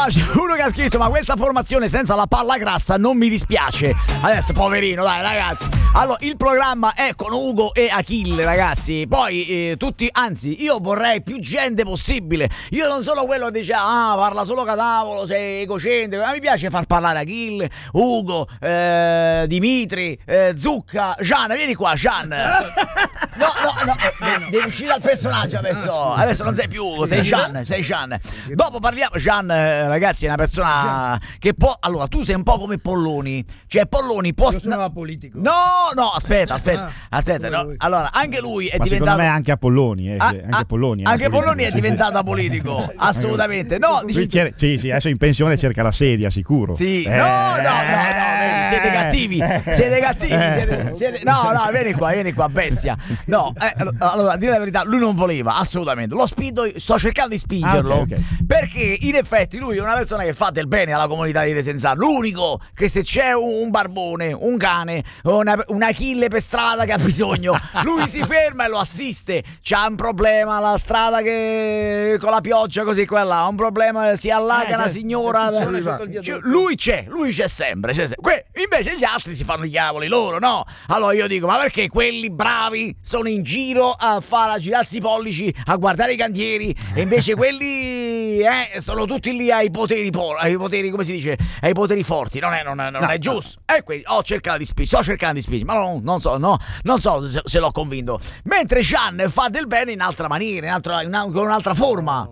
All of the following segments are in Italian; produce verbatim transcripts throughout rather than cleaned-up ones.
Allora c'è uno che ha scritto: ma questa formazione senza la palla grassa non mi dispiace. Adesso poverino, dai ragazzi. Allora il programma è con Ugo e Achille, ragazzi. Poi eh, tutti, anzi io vorrei più gente possibile. Io non sono quello che dice ah parla solo Catavolo, sei egocentrico. Ma mi piace far parlare Achille, Ugo, eh, Dimitri, eh, Zucca, Gian, vieni qua Gian. No, no, no, eh, devi uscire dal personaggio adesso. Adesso non sei più Ugo, sei Gian, sei Gian. Dopo parliamo, Gian, eh, ragazzi, è una persona che può. Allora, tu sei un po' come Polloni. Cioè, Polloni può. Io sono politico. No, no, aspetta, aspetta, aspetta. No. Allora, anche lui è Ma diventato. Secondo me anche a Polloni. Eh, Ah, anche ah, Polloni, è anche politico. Polloni è diventato politico. Assolutamente. No, Lui dici. cer- sì, sì, adesso in pensione cerca la sedia, sicuro. Sì, Eh, no, no, no, no, vedi, siete cattivi, siete cattivi, siete, siete, no, no, vieni qua, vieni qua, bestia. No, eh, allora, a dire la verità, lui non voleva, assolutamente. Lo spingo, sto cercando di spingerlo, Ah, ok, ok. perché in effetti lui è una persona che fa del bene alla comunità di Desenzano. L'unico che se c'è un barbone, un cane, una, un Achille per strada che ha bisogno, lui si ferma e lo assiste. C'ha un problema la strada che con la pioggia così quella, ha un problema, si allaga Eh, una certo, signora. funziona sotto il viadotto. Lui c'è, lui c'è sempre, c'è sempre. Que- invece gli altri si fanno i cavoli loro, no? Allora io dico, ma perché quelli bravi sono in giro a fare a girarsi i pollici, a guardare i cantieri, e invece quelli eh, sono tutti lì ai poteri, po- ai poteri, come si dice, ai poteri forti, non è, non è, non No, è giusto. E quindi ho cercato di spingere, sto cercando di spingere, ma no, non so, no, non so se, se l'ho convinto. Mentre Gian fa del bene in altra maniera, in altra, in, con un'altra forma.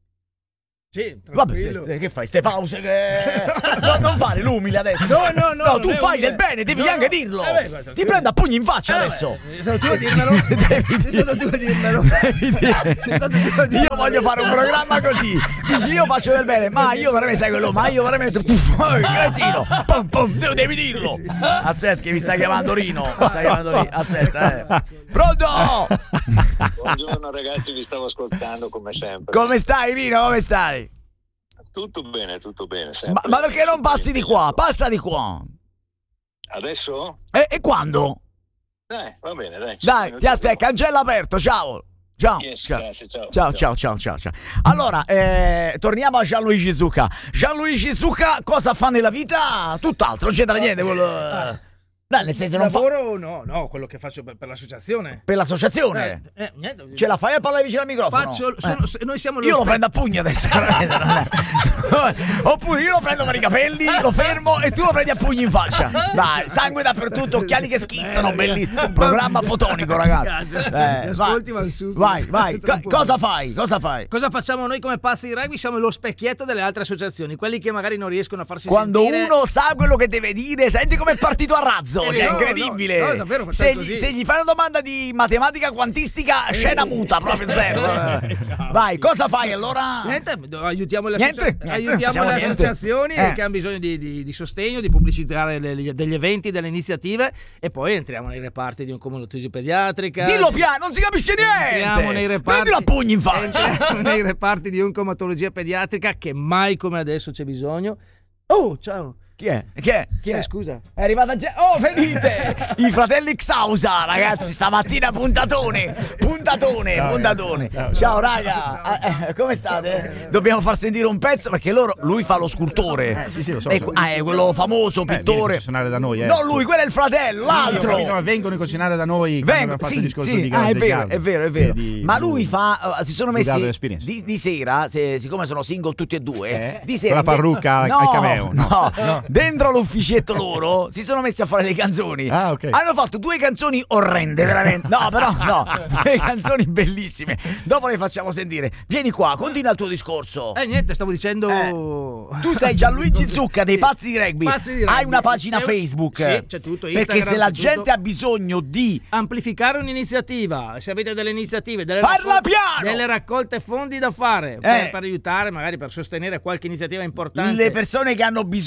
Sì, Vabbè, tranquillo. se- che fai? Ste pause che. No, non fare l'umile adesso. No, no, no, non tu è fai umile. del bene, devi No, anche no. dirlo. Eh beh, guarda, Ti io- prendo a pugni in faccia Eh, adesso. beh, sei stato tu a dirmelo. Devi Sei stato tu a dirmelo. Devi dire. Sei stato tu a dirmelo. Io voglio fare un programma così. Dici io faccio del bene, ma io veramente sai quello, ma io veramente puff, eh, cretino. Pum, pum, devi dirlo. Aspetta che mi sta chiamando Rino. Mi sta chiamando Rino. Aspetta, eh. Pronto? Buongiorno ragazzi, vi stavo ascoltando come sempre. Come stai Rino? Come stai? Tutto bene, tutto bene. Ma, Sempre. ma perché non passi di qua? Passa di qua. Adesso? E, e quando? Dai, va bene, dai. Dai, ti aspetta, cancello aperto, ciao. Ciao, Yes, ciao. grazie, ciao. Ciao, ciao, ciao, ciao, ciao. Allora, eh, torniamo a Gianluigi Zucca. Gianluigi Zucca cosa fa nella vita? Tutt'altro, non c'entra niente quello. eh. No, nel senso non fa Lavoro no, no, quello che faccio per, per l'associazione. per l'associazione. Eh, eh, niente. Ce la fai a parlare vicino al microfono? Faccio, sono- Eh. se- noi siamo lo Io lo spe- prendo a pugni adesso. veramente, non è- Oppure io lo prendo per i capelli, lo fermo e tu lo prendi a pugni in faccia. Dai, sangue dappertutto, occhiali che schizzano, belli. Programma fotonico, ragazzi. Grazie. Eh, Mi ascolti, ma su. vai, vai. Co- Troppo cosa fai? Cosa fai? Cosa facciamo noi come pazzi di rugby? Siamo lo specchietto delle altre associazioni, quelli che magari non riescono a farsi Quando sentire. uno sa quello che deve dire, senti come è partito a razzo, Eh, cioè è no, incredibile. no, no, davvero, se, facciamo gli, così. se gli fai una domanda di matematica quantistica, scena muta, proprio zero. Eh, ciao. Vai, cosa fai allora? Niente, aiutiamo le, Niente? associa- Niente, aiutiamo facciamo le niente. associazioni Eh. che hanno bisogno di, di- di sostegno, di pubblicitare le- le- degli eventi, delle iniziative, e poi entriamo nei reparti di oncomatologia pediatrica. Dillo piano, non si capisce Entriamo nei niente. reparti, Prendilo a pugni in faccia. entriamo nei reparti di oncomatologia pediatrica, che mai come adesso c'è bisogno. Oh, ciao. Chi è? Chi è? Chi è? Eh, scusa. È arrivata gente. Oh, venite! I fratelli Xausa, ragazzi, stamattina puntatone. Puntatone, Ciao, puntatone. ciao, Ciao, ciao. raga. Eh, eh, come state? Dobbiamo far sentire un pezzo perché loro, lui fa lo scultore. Eh, sì, sì, lo so, E- so. ah, è quello famoso Eh, viene pittore. a suonare da noi, eh. No, lui, quello è il fratello, Sì, ho capito, l'altro. ma vengono a cucinare da noi quando Vengo, abbiamo fatto sì, il discorso sì. di Ah, è Garde vero, Garde. è vero, è vero. Di- Ma di- lui fa, uh, si sono di messi Garde Experience. di, di sera, se- siccome sono single tutti e due, Eh? di sera Con la parrucca al- no, al cameo, no, no. no, dentro l'ufficetto loro si sono messi a fare le canzoni. Ah, ok. Hanno fatto due canzoni orrende, veramente. No, però no, due canzoni bellissime. Dopo le facciamo sentire. Vieni qua, continua il tuo discorso. Eh, niente, stavo dicendo. Eh, tu sei Gianluigi Zucca dei Sì. Pazzi di Rugby. Pazzi di Rugby. Hai una pagina Eh, Facebook. sì, c'è tutto, Perché Instagram, se la c'è tutto. gente ha bisogno di Amplificare un'iniziativa, se avete delle iniziative, delle, Parla raccol- piano! delle raccolte fondi da fare per, Eh. per aiutare, magari per sostenere qualche iniziativa importante, le persone che hanno bisogno. o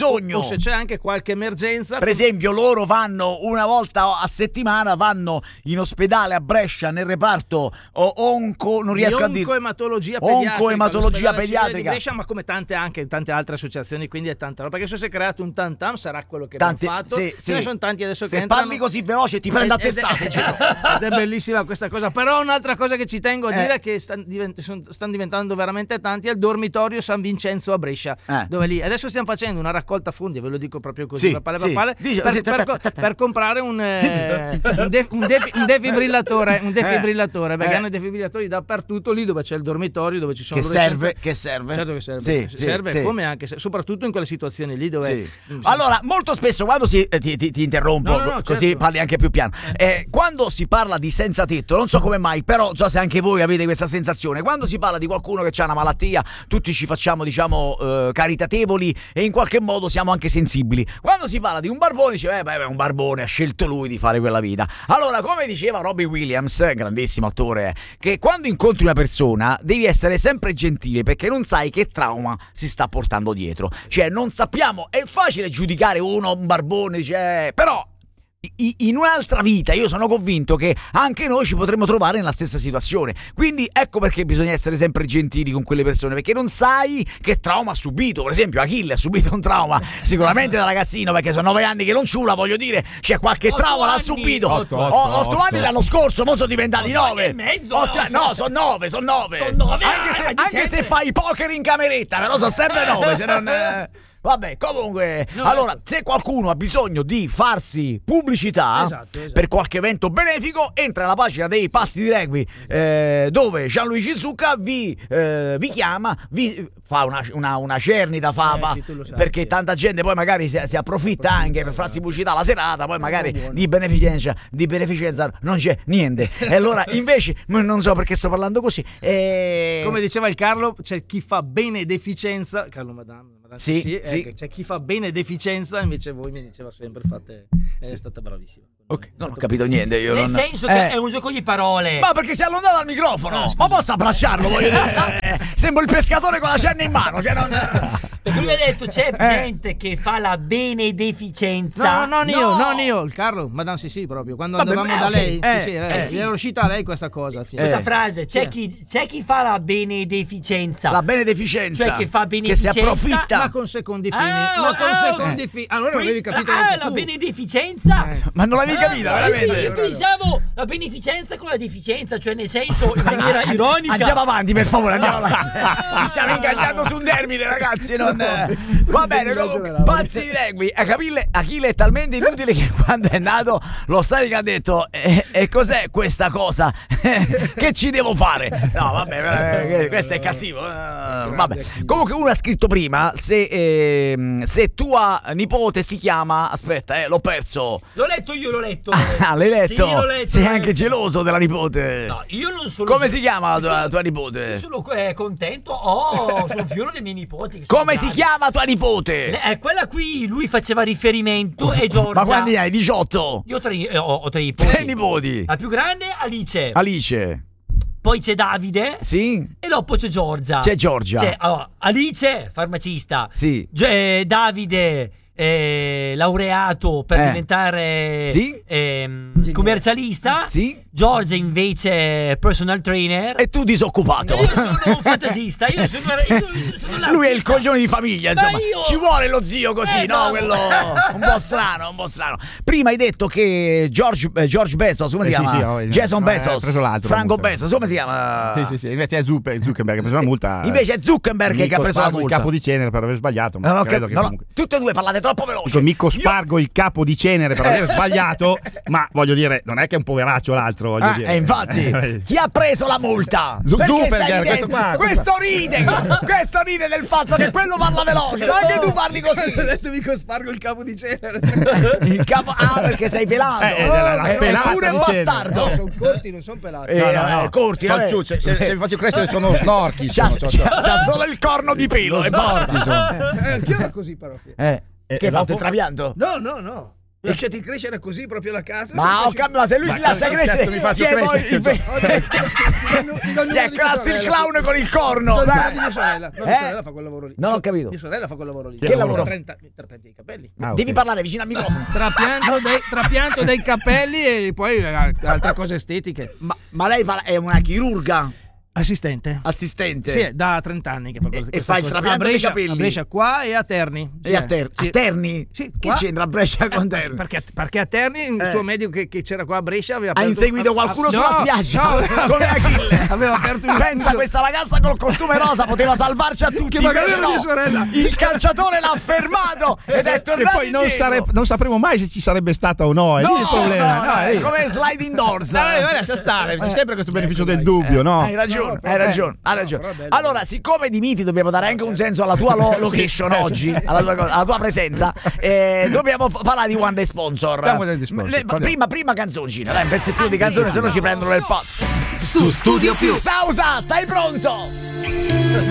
se c'è anche qualche emergenza. Per esempio, loro vanno una volta a settimana, vanno in ospedale a Brescia nel reparto o- onco, non riesco a dire. Oncoematologia pediatrica. Oncoematologia all'ospedale civile pediatrica. di Brescia, ma come tante anche tante altre associazioni, quindi è tanta roba. Perché se si è creato un tantam sarà quello che Tanti- abbiamo fatto. sì, Ce sì. ne sono tanti adesso Se che entrano. parli così veloce ti prendo a Ed- ed- testate. Gino. Ed è bellissima questa cosa. Però un'altra cosa che ci tengo a Eh. dire è che stanno divent- son- stanno diventando veramente tanti è il dormitorio San Vincenzo a Brescia, Eh. dove lì adesso stiamo facendo una raccolta fondi, ve lo dico proprio così, Sì, per, pale- sì. per, pale- Dice- per- sì, per ta- co- ta- ta- per comprare un, eh, un, de- un defi- un defibrillatore, un defibrillatore, perché Eh. hanno i defibrillatori dappertutto lì dove c'è il dormitorio, dove ci sono Che le serve, licenze. che serve. Certo che serve, Sì, sì, serve sì. come anche se- soprattutto in quelle situazioni lì dove Sì. Mm, sì. Allora, molto spesso quando si eh, ti, ti- ti interrompo, No, no, no, così certo. parli anche più piano. Eh, quando si parla di senza tetto, non so come mai, però non so se anche voi avete questa sensazione. Quando si parla di qualcuno che ha una malattia, tutti ci facciamo, diciamo, eh, caritatevoli e in qualche modo siamo anche sensibili. Quando si parla di un barbone, dice, eh, beh, beh, un barbone, ha scelto lui di fare quella vita. Allora, come diceva Robbie Williams, grandissimo attore, che quando incontri una persona devi essere sempre gentile perché non sai che trauma si sta portando dietro. Cioè, non sappiamo, è facile giudicare uno, un barbone, cioè, però i- in un'altra vita io sono convinto che anche noi ci potremmo trovare nella stessa situazione. Quindi ecco perché bisogna essere sempre gentili con quelle persone, perché non sai che trauma ha subito. Per esempio Achille ha subito un trauma sicuramente da ragazzino, perché sono nove anni che non ciula, voglio dire, c'è qualche Otto trauma l'ha anni. subito. Otto, O- otto, otto otto. anni l'anno scorso, mo sono diventati Otto anni nove. e mezzo, Otto- no, no, sono nove, sono nove. Sono nove, Anche ah, se, ma di anche se sempre. fai poker in cameretta, però sono sempre nove. Se non, eh, Vabbè, comunque, No, allora, ecco. se qualcuno ha bisogno di farsi pubblicità Esatto, esatto. per qualche evento benefico, entra alla pagina dei Pazzi di Rugby, eh, dove Gianluigi Zucca vi, eh, vi chiama, vi fa una, una, una cernita, fa, Eh, fa- sì, tu lo sai, perché sì. tanta gente poi magari si, si approfitta anche per farsi pubblicità la serata, poi magari buono. di beneficenza, di beneficenza non c'è niente. E allora, invece, non so perché sto parlando così. eh, Come diceva il Carlo, c'è chi fa benedeficenza, Carlo Madame, Madame Sì, sì, sì. ecco, c'è chi fa benedeficenza, invece voi mi diceva sempre fate, è stata bravissima. Ok, non ho capito niente io. Nel non- senso che eh. è un gioco di parole. Ma perché si è allontanato dal microfono? Ma posso abbracciarlo, voglio dire. Eh, Sembro il pescatore con la cenna in mano. Cioè non... Perché lui ha detto c'è Eh. gente che fa la benedeficenza. No, non io, No! non io, il Carlo, Madame sì, sì, proprio. Quando Vabbè, andavamo eh, da ok, lei, eh, sì, sì, eh, eh, sì. gli era uscita a lei questa cosa. alla fine. Questa Eh. frase, c'è, Sì. chi, c'è chi fa la benedeficenza. La beneficenza. Cioè che fa Che si beneficenza, approfitta. Ma con secondi fini, Ah, ma con ah, secondi eh. fini. Allora non avevi capito Ah, neanche la tu. benedeficenza. Eh. Ma non l'avevi capita, Ah, io- veramente? Io pensavo la beneficenza con la deficienza, cioè nel senso in maniera ironica. Andiamo avanti, per favore, andiamo avanti. Ci stiamo ingaggiando su un termine, ragazzi. Non... Va bene, comunque, Pazzi di Rugby. Achille, Achille è talmente inutile che quando è nato lo stadio ha detto: e, e cos'è questa cosa? Che ci devo fare? No, vabbè, eh, questo è cattivo. eh, Vabbè. Comunque, uno ha scritto prima: se, ehm, se tua nipote si chiama. Aspetta, eh, l'ho perso. L'ho letto io, l'ho letto. Ah, l'hai letto? Sì, l'ho letto, Sei l'ho anche letto. geloso della nipote. No, io non sono. Come ge- si chiama la tua, sono- tua nipote? Sono eh, contento. Oh, sono fiero dei miei nipoti. che sono Come si grandi. chiama tua nipote? Le- eh, quella a cui lui faceva riferimento è Giorgia. Ma quanti ne hai? diciotto? Io ho tre, eh, ho, ho tre nipoti. Tre nipoti. La più grande Alice. Alice. Poi c'è Davide. Sì? E dopo c'è Giorgia. C'è Giorgia. C'è, allora, Alice, farmacista. Sì. Gi- eh, Davide, eh, laureato per Eh. diventare Sì. ehm, commercialista. Sì? Giorgia invece personal trainer. E tu disoccupato. Io sono un fantasista. Io sono, io sono l'artista. Lui è il coglione di famiglia, insomma. Ma io- Ci vuole lo zio così, Eh, no? no. Quello un po' strano, un po' strano. Prima hai detto che George, eh, George Bezos, come si Eh, sì, chiama? sì, oh, Jason no, eh, Bezos. ha preso l'altro, Franco comunque. Bezos, come si chiama? Sì, sì, sì. Invece è Zuckerberg, Zuckerberg che ha preso la multa. Invece è Zuckerberg che ha Mico preso la Spargo, multa. il capo di cenere per aver sbagliato. Ma Non ho credo cap- che non ho- comunque... Tutte e due parlate troppo veloce. Dico, Mico Io- Spargo il capo di cenere per aver sbagliato, ma voglio dire, non è che è un poveraccio l'altro, voglio Ah, dire. e infatti, chi ha preso la multa? Zu- Perché Zuckerberg, stai questo ridendo? qua, Questo ride, questo ride del fatto che quello parla veloce, ma anche tu parli così. Ho detto mica spargo il capo di cenere. Il capo, ah, perché sei pelato. Eh, eh, la- la Eh, pelata pure un di cenere. bastardo. No, sono corti, non sono pelati. Eh, No, no, no. eh, corti, Sono vabbè. ciu- se, se, se mi faccio crescere sono snorchi. C'ha, sono- c'ha- sono- c'ha solo il corno di pelo e basta. snorchi sono. Eh, anch'io ero così però. Eh, E- che e hai fatto dopo? il trapianto? No, no, no. Lasciati crescere così proprio la casa. Ma ho capito, ma se lui Ma si lascia certo, crescere, mi faccio chi è poi crescere. il Gli è Krusty il clown con il corno. No, dai. mia sorella. No, Eh? mia sorella fa quel lavoro lì. Non ho capito. Mia sorella fa quel lavoro lì. Che lavoro? trenta trappianti dei capelli. Ah, Devi ok. parlare vicino al microfono. Trapianto dei, trapianto dei capelli e poi eh, altre cose estetiche. Ma, ma lei fa- è una chirurga? Assistente. Assistente? Sì, è da trenta anni che fa E- cose- e questa fa il cosa. trapianto A dei Brescia- capelli? A Brescia qua e a Terni. E a, Ter- Sì. a Terni? Sì, Che qua- c'entra Brescia con Terni? Perché, perché a Terni un Eh. suo medico che, che c'era qua a Brescia aveva Ha aperto, inseguito qualcuno ah, sulla no, spiaggia no, come Achille. aveva aperto un Pensa, questa ragazza col costume rosa poteva salvarci a tutti. Che magari invece era mia no. sorella. Il calciatore l'ha fermato ed è E tornato poi non, indietro. sare- non sapremo mai se ci sarebbe stata o no, è lì No, il problema. no, no, no, è è lì. come sliding doors. Dai, dai, lascia stare, c'è sempre questo beneficio del dubbio, no? Hai ragione, No, però- hai ragione, hai no, ragione. però è bello. Allora, siccome di miti dobbiamo dare anche un senso alla tua lo- location oggi, alla tua, cosa- alla tua presenza, eh, dobbiamo f- parlare di One Day Sponsor. Andiamo a One Day Sponsor, Le- parliamo. prima, prima canzoncina, dai, un pezzettino di canzone, se no ci prendono nel pazzo. Su Studio Più. Sausa, stai pronto?